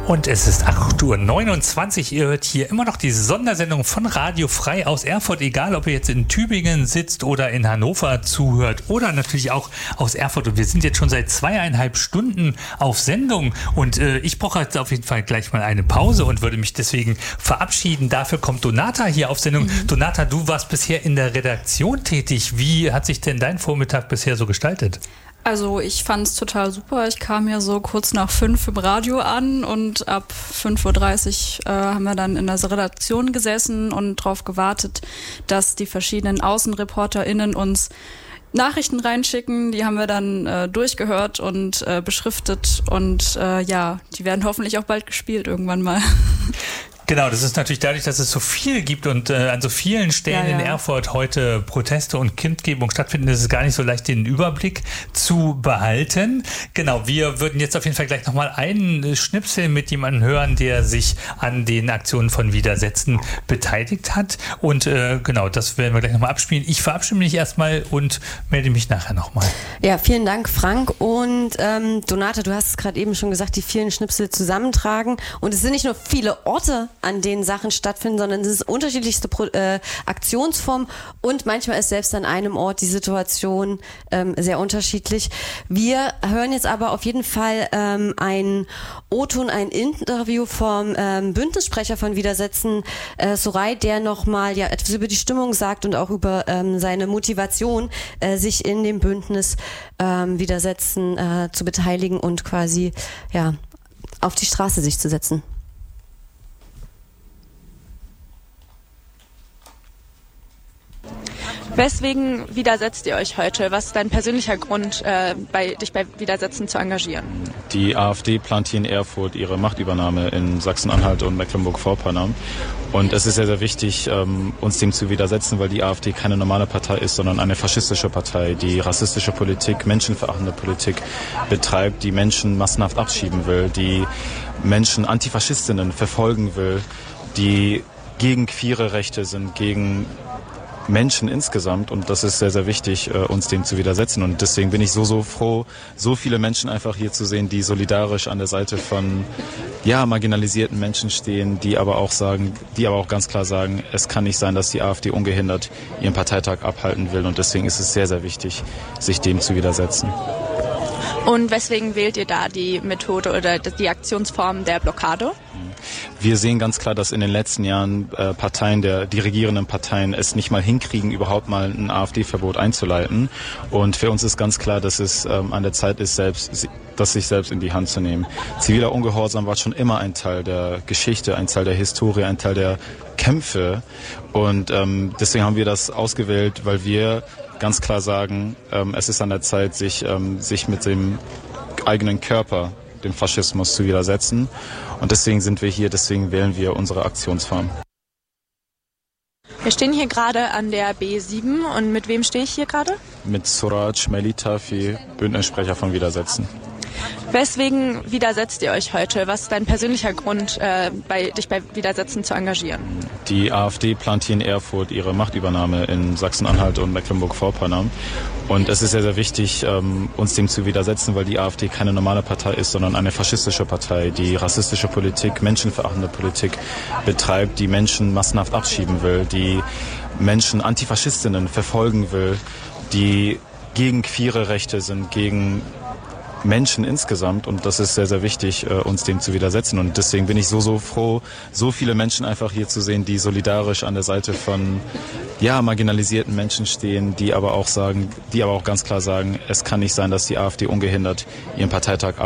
Und es ist 8:29 Uhr. Ihr hört hier immer noch die Sondersendung von Radio Frei aus Erfurt. Egal, ob ihr jetzt in Tübingen sitzt oder in Hannover zuhört oder natürlich auch aus Erfurt. Und wir sind jetzt schon seit 2,5 Stunden auf Sendung. Und ich brauche jetzt auf jeden Fall gleich mal eine Pause und würde mich deswegen verabschieden. Dafür kommt Donata hier auf Sendung. Donata, du warst bisher in der Redaktion tätig. Wie hat sich denn dein Vormittag bisher so gestaltet? Also ich fand es total super. Ich kam hier so kurz nach 5 im Radio an und ab 5:30 Uhr haben wir dann in der Redaktion gesessen und darauf gewartet, dass die verschiedenen AußenreporterInnen uns Nachrichten reinschicken. Die haben wir dann durchgehört und beschriftet und die werden hoffentlich auch bald gespielt irgendwann mal. Genau, das ist natürlich dadurch, dass es so viel gibt und an so vielen Stellen in Erfurt heute Proteste und Kundgebungen stattfinden, ist es gar nicht so leicht, den Überblick zu behalten. Genau, wir würden jetzt auf jeden Fall gleich nochmal einen Schnipsel mit jemandem hören, der sich an den Aktionen von Widersetzen beteiligt hat. Und genau, das werden wir gleich nochmal abspielen. Ich verabschiede mich erstmal und melde mich nachher nochmal. Ja, vielen Dank, Frank. Und Donata, du hast es gerade eben schon gesagt, die vielen Schnipsel zusammentragen. Und es sind nicht nur viele Orte, an denen Sachen stattfinden, sondern es ist unterschiedlichste Aktionsformen und manchmal ist selbst an einem Ort die Situation sehr unterschiedlich. Wir hören jetzt aber auf jeden Fall ein O-Ton, ein Interview vom Bündnissprecher von Widersetzen, Soray, der nochmal etwas über die Stimmung sagt und auch über seine Motivation, sich in dem Bündnis Widersetzen zu beteiligen und quasi auf die Straße sich zu setzen. Weswegen widersetzt ihr euch heute? Was ist dein persönlicher Grund, dich bei Widersetzen zu engagieren? Die AfD plant hier in Erfurt ihre Machtübernahme in Sachsen-Anhalt und Mecklenburg-Vorpommern. Und es ist sehr, sehr wichtig, uns dem zu widersetzen, weil die AfD keine normale Partei ist, sondern eine faschistische Partei, die rassistische Politik, menschenverachtende Politik betreibt, die Menschen massenhaft abschieben will, die Menschen Antifaschistinnen verfolgen will, die gegen queere Rechte sind, gegen Menschen insgesamt, und das ist sehr, sehr wichtig, uns dem zu widersetzen. Und deswegen bin ich so froh, so viele Menschen einfach hier zu sehen, die solidarisch an der Seite von marginalisierten Menschen stehen, die aber auch ganz klar sagen, es kann nicht sein, dass die AfD ungehindert ihren Parteitag abhalten will, und deswegen ist es sehr, sehr wichtig, sich dem zu widersetzen. Und weswegen wählt ihr da die Methode oder die Aktionsform der Blockade? Wir sehen ganz klar, dass in den letzten Jahren die regierenden Parteien es nicht mal hinkriegen, überhaupt mal ein AfD-Verbot einzuleiten. Und für uns ist ganz klar, dass es an der Zeit ist, das sich selbst in die Hand zu nehmen. Ziviler Ungehorsam war schon immer ein Teil der Geschichte, ein Teil der Historie, ein Teil der Kämpfe. Und deswegen haben wir das ausgewählt, weil wir ganz klar sagen, es ist an der Zeit, sich mit dem eigenen Körper dem Faschismus zu widersetzen. Und deswegen sind wir hier, deswegen wählen wir unsere Aktionsform. Wir stehen hier gerade an der B7 und mit wem stehe ich hier gerade? Mit Suraj Melitafi, Bündnissprecher von Widersetzen. Weswegen widersetzt ihr euch heute? Was ist dein persönlicher Grund, dich bei Widersetzen zu engagieren? Die AfD plant hier in Erfurt ihre Machtübernahme in Sachsen-Anhalt und Mecklenburg-Vorpommern. Und es ist sehr, sehr wichtig, uns dem zu widersetzen, weil die AfD keine normale Partei ist, sondern eine faschistische Partei, die rassistische Politik, menschenverachtende Politik betreibt, die Menschen massenhaft abschieben will, die Menschen Antifaschistinnen verfolgen will, die gegen queere Rechte sind, gegen Menschen insgesamt, und das ist sehr, sehr wichtig, uns dem zu widersetzen. Und deswegen bin ich so froh, so viele Menschen einfach hier zu sehen, die solidarisch an der Seite von marginalisierten Menschen stehen, die aber auch ganz klar sagen, es kann nicht sein, dass die AfD ungehindert ihren Parteitag